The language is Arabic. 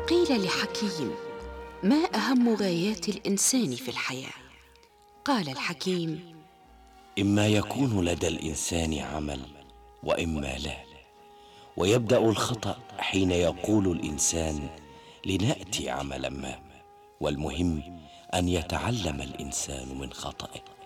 قيل لحكيم: ما أهم غايات الإنسان في الحياة؟ قال الحكيم: إما يكون لدى الإنسان عمل وإما لا، ويبدأ الخطأ حين يقول الإنسان لنأتي عملا ما، والمهم أن يتعلم الإنسان من خطئه.